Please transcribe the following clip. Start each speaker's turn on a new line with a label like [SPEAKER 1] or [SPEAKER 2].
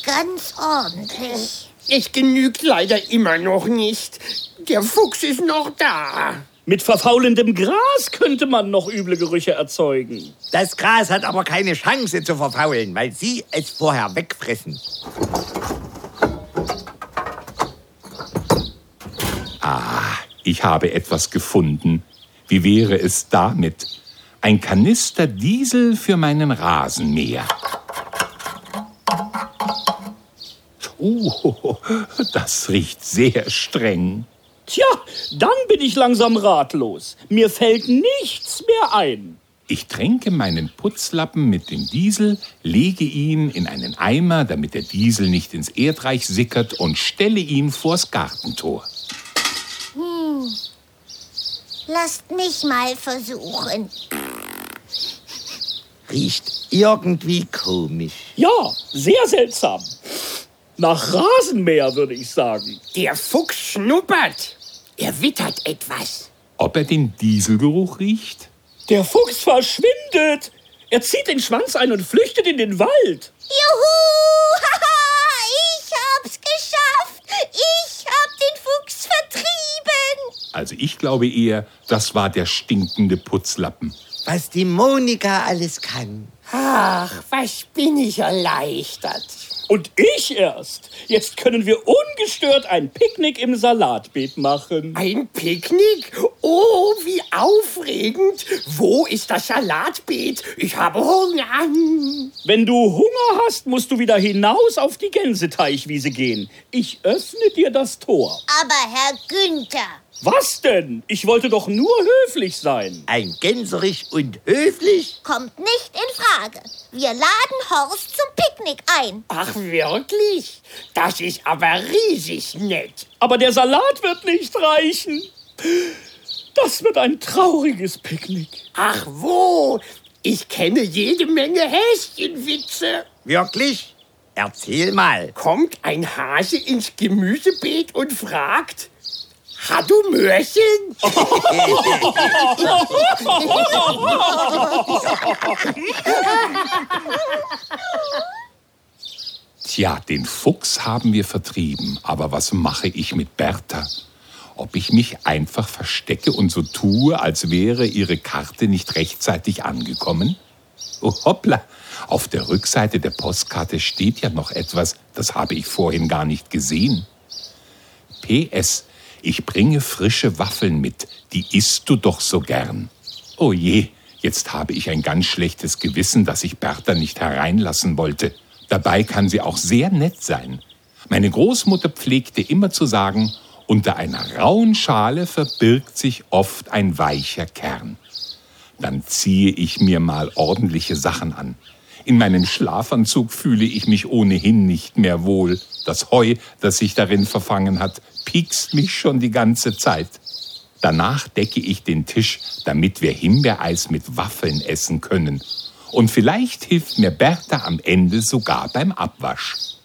[SPEAKER 1] ganz ordentlich.
[SPEAKER 2] Es genügt leider immer noch nicht. Der Fuchs ist noch da.
[SPEAKER 3] Mit verfaulendem Gras könnte man noch üble Gerüche erzeugen.
[SPEAKER 4] Das Gras hat aber keine Chance zu verfaulen, weil Sie es vorher wegfressen.
[SPEAKER 5] Ich habe etwas gefunden. Wie wäre es damit? Ein Kanister Diesel für meinen Rasenmäher. Das riecht sehr streng.
[SPEAKER 3] Tja, dann bin ich langsam ratlos. Mir fällt nichts mehr ein.
[SPEAKER 5] Ich tränke meinen Putzlappen mit dem Diesel, lege ihn in einen Eimer, damit der Diesel nicht ins Erdreich sickert, und stelle ihn vors Gartentor.
[SPEAKER 1] Lasst mich mal versuchen.
[SPEAKER 4] Riecht irgendwie komisch.
[SPEAKER 3] Ja, sehr seltsam. Nach Rasenmäher, würde ich sagen.
[SPEAKER 2] Der Fuchs schnuppert. Er wittert etwas.
[SPEAKER 5] Ob er den Dieselgeruch riecht?
[SPEAKER 3] Der Fuchs verschwindet. Er zieht den Schwanz ein und flüchtet in den Wald.
[SPEAKER 1] Juhu! Haha! Ich hab's geschafft! Ich hab den Fuchs vertrieben!
[SPEAKER 5] Also ich glaube eher, das war der stinkende Putzlappen.
[SPEAKER 4] Was die Monika alles kann.
[SPEAKER 2] Ach, was bin ich erleichtert.
[SPEAKER 3] Und ich erst. Jetzt können wir ungestört ein Picknick im Salatbeet machen.
[SPEAKER 2] Ein Picknick? Oh, wie aufregend. Wo ist das Salatbeet? Ich habe Hunger.
[SPEAKER 3] Wenn du Hunger hast, musst du wieder hinaus auf die Gänseteichwiese gehen. Ich öffne dir das Tor.
[SPEAKER 1] Aber Herr Günther...
[SPEAKER 3] Was denn? Ich wollte doch nur höflich sein.
[SPEAKER 4] Ein Gänserich und höflich?
[SPEAKER 1] Kommt nicht in Frage. Wir laden Horst zum Picknick ein.
[SPEAKER 2] Ach, wirklich? Das ist aber riesig nett.
[SPEAKER 3] Aber der Salat wird nicht reichen. Das wird ein trauriges Picknick.
[SPEAKER 2] Ach wo, ich kenne jede Menge Häschenwitze.
[SPEAKER 4] Wirklich? Erzähl mal.
[SPEAKER 2] Kommt ein Hase ins Gemüsebeet und fragt: Hast du Möhrchen?
[SPEAKER 5] Tja, den Fuchs haben wir vertrieben. Aber was mache ich mit Bertha? Ob ich mich einfach verstecke und so tue, als wäre ihre Karte nicht rechtzeitig angekommen? Oh, hoppla! Auf der Rückseite der Postkarte steht ja noch etwas, das habe ich vorhin gar nicht gesehen. PS: Ich bringe frische Waffeln mit, die isst du doch so gern. Oh je, jetzt habe ich ein ganz schlechtes Gewissen, dass ich Bertha nicht hereinlassen wollte. Dabei kann sie auch sehr nett sein. Meine Großmutter pflegte immer zu sagen, unter einer rauen Schale verbirgt sich oft ein weicher Kern. Dann ziehe ich mir mal ordentliche Sachen an. In meinem Schlafanzug fühle ich mich ohnehin nicht mehr wohl. Das Heu, das sich darin verfangen hat, piekst mich schon die ganze Zeit. Danach decke ich den Tisch, damit wir Himbeereis mit Waffeln essen können. Und vielleicht hilft mir Bertha am Ende sogar beim Abwasch.